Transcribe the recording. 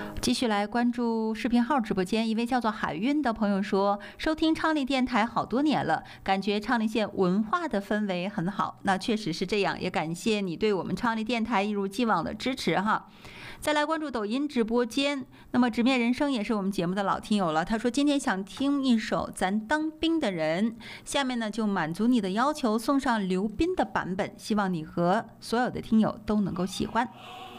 继续来关注视频号直播间，一位叫做海运的朋友说，收听昌黎电台好多年了，感觉昌黎县文化的氛围很好。那确实是这样，也感谢你对我们昌黎电台一如既往的支持哈。再来关注抖音直播间，那么直面人生也是我们节目的老听友了，他说今天想听一首咱当兵的人，下面呢就满足你的要求，送上刘斌的版本，希望你和所有的听友都能够喜欢。